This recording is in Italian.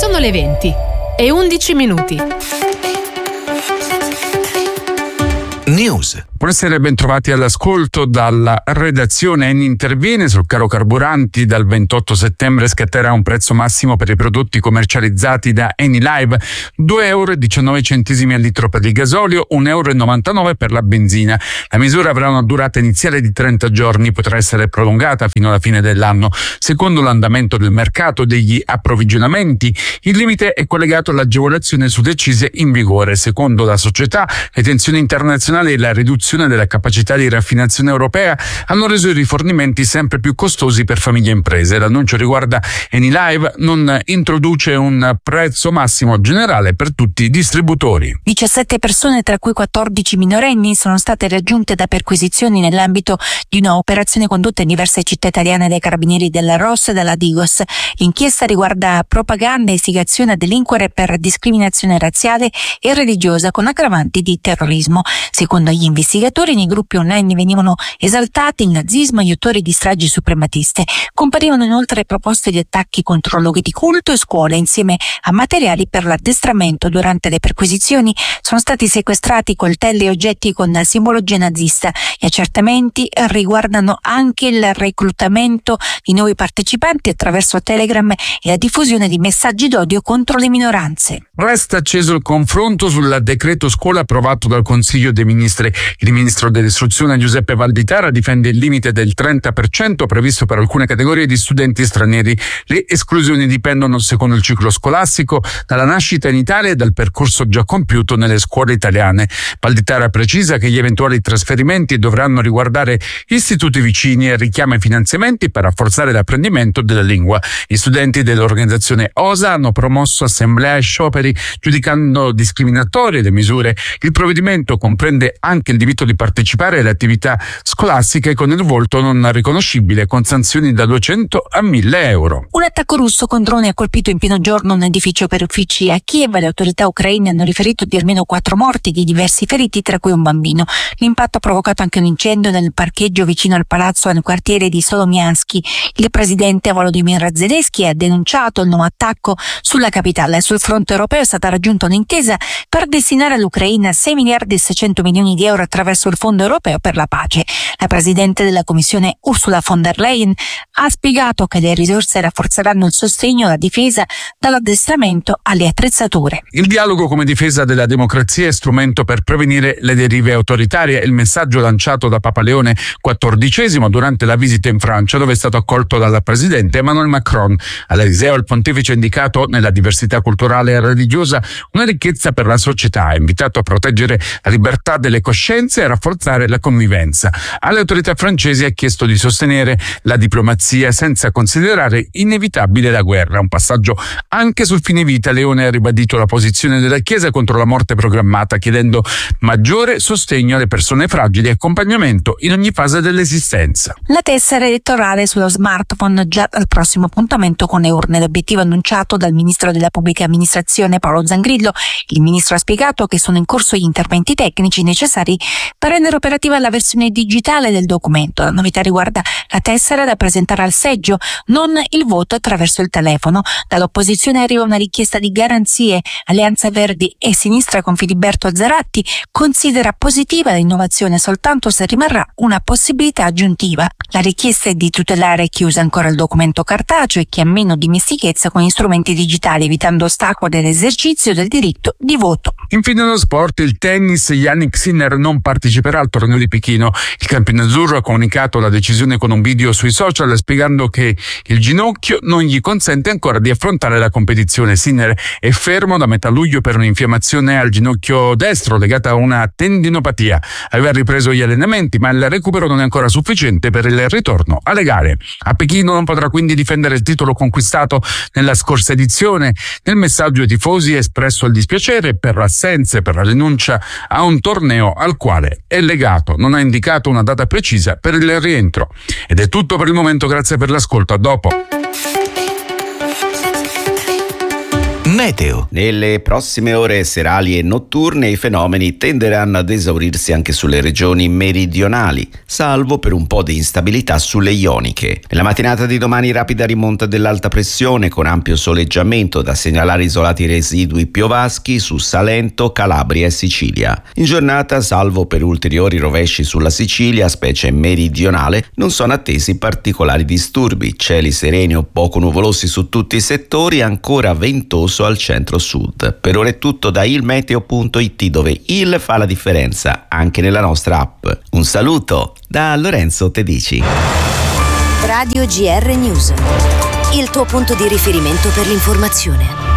Sono le 20:11. News. Buonasera e bentrovati all'ascolto. Dalla redazione ENI interviene sul caro carburanti. Dal 28 settembre scatterà un prezzo massimo per i prodotti commercializzati da ENI Live: €2,19 al litro per il gasolio, €1,99 per la benzina. La misura avrà una durata iniziale di 30 giorni, potrà essere prolungata fino alla fine dell'anno. Secondo l'andamento del mercato degli approvvigionamenti, il limite è collegato all'agevolazione sulle accise in vigore. Secondo la società, le tensioni internazionali e la riduzione della capacità di raffinazione europea hanno reso i rifornimenti sempre più costosi per famiglie e imprese. L'annuncio riguarda ENI Live, non introduce un prezzo massimo generale per tutti i distributori. 17 persone, tra cui 14 minorenni, sono state raggiunte da perquisizioni nell'ambito di una operazione condotta in diverse città italiane dai carabinieri della ROS e della Digos. L'inchiesta riguarda propaganda e istigazione a delinquere per discriminazione razziale e religiosa con aggravanti di terrorismo. Secondo gli investigatori, nei gruppi online venivano esaltati il nazismo e gli autori di stragi suprematiste. Comparivano inoltre proposte di attacchi contro luoghi di culto e scuole, insieme a materiali per l'addestramento. Durante le perquisizioni sono stati sequestrati coltelli e oggetti con simbologia nazista. Gli accertamenti riguardano anche il reclutamento di nuovi partecipanti attraverso Telegram e la diffusione di messaggi d'odio contro le minoranze. Resta acceso il confronto sul decreto scuola approvato dal Consiglio dei Ministri. Il ministro dell'istruzione Giuseppe Valditara difende il limite del 30% previsto per alcune categorie di studenti stranieri. Le esclusioni dipendono, secondo il ciclo scolastico, dalla nascita in Italia e dal percorso già compiuto nelle scuole italiane. Valditara precisa che gli eventuali trasferimenti dovranno riguardare istituti vicini e richiama i finanziamenti per rafforzare l'apprendimento della lingua. Gli studenti dell'organizzazione OSA hanno promosso assemblea e scioperi giudicando discriminatorie le misure. Il provvedimento comprende anche il diritto di partecipare alle attività scolastiche con il volto non riconoscibile, con sanzioni da 200 a 1.000 euro. Un attacco russo con droni ha colpito in pieno giorno un edificio per uffici a Kiev. Le autorità ucraine hanno riferito di almeno 4 morti e di diversi feriti, tra cui un bambino. L'impatto ha provocato anche un incendio nel parcheggio vicino al palazzo nel quartiere di Solomianski. Il presidente Volodymyr Zelensky ha denunciato il nuovo attacco sulla capitale. Sul fronte europeo è stata raggiunta un'intesa per destinare all'Ucraina 6 miliardi e 600 milioni di euro attraverso il Fondo europeo per la pace. La presidente della Commissione Ursula von der Leyen ha spiegato che le risorse rafforzeranno il sostegno alla difesa, dall'addestramento alle attrezzature. Il dialogo come difesa della democrazia è strumento per prevenire le derive autoritarie. Il messaggio lanciato da Papa Leone XIV durante la visita in Francia, dove è stato accolto dal presidente Emmanuel Macron. All'Eliseo il pontefice ha indicato nella diversità culturale e religiosa una ricchezza per la società. Ha invitato a proteggere la libertà delle coscienze e a rafforzare la convivenza. Alle autorità francesi ha chiesto di sostenere la diplomazia senza considerare inevitabile la guerra. Un passaggio anche sul fine vita. Leone ha ribadito la posizione della Chiesa contro la morte programmata, chiedendo maggiore sostegno alle persone fragili e accompagnamento in ogni fase dell'esistenza. La tessera elettorale sullo smartphone già al prossimo appuntamento con le urne. L'obiettivo annunciato dal ministro della pubblica amministrazione Paolo Zangrillo. Il ministro ha spiegato che sono in corso gli interventi tecnici necessari per rendere operativa la versione digitale del documento. La novità riguarda la tessera da presentare al seggio, non il voto attraverso il telefono. Dall'opposizione arriva una richiesta di garanzie. Alleanza Verdi e Sinistra con Filiberto Zaratti considera positiva l'innovazione soltanto se rimarrà una possibilità aggiuntiva. La richiesta è di tutelare chi usa ancora il documento cartaceo e chi ha meno dimestichezza con gli strumenti digitali, evitando ostacoli all'esercizio del diritto di voto. Infine lo sport, il tennis. Jannik Sinner non parteciperà al torneo di Pechino. Il campione azzurro ha comunicato la decisione con un video sui social, spiegando che il ginocchio non gli consente ancora di affrontare la competizione. Sinner è fermo da metà luglio per un'infiammazione al ginocchio destro legata a una tendinopatia. Aveva ripreso gli allenamenti, ma il recupero non è ancora sufficiente per il ritorno alle gare. A Pechino non potrà quindi difendere il titolo conquistato nella scorsa edizione. Nel messaggio ai tifosi è espresso il dispiacere per l'assenza e per la rinuncia a un torneo al quale è legato. Non ha indicato una data precisa per il rientro. Ed è tutto per il momento, grazie per l'ascolto, a dopo. Meteo. Nelle prossime ore serali e notturne i fenomeni tenderanno ad esaurirsi anche sulle regioni meridionali, salvo per un po' di instabilità sulle ioniche. Nella mattinata di domani rapida rimonta dell'alta pressione con ampio soleggiamento, da segnalare isolati residui piovaschi su Salento, Calabria e Sicilia. In giornata, salvo per ulteriori rovesci sulla Sicilia, specie meridionale, non sono attesi particolari disturbi. Cieli sereni o poco nuvolosi su tutti i settori, ancora ventoso al centro-sud. Per ora è tutto da ilmeteo.it, dove il fa la differenza anche nella nostra app. Un saluto da Lorenzo Tedici. Radio GR News, il tuo punto di riferimento per l'informazione.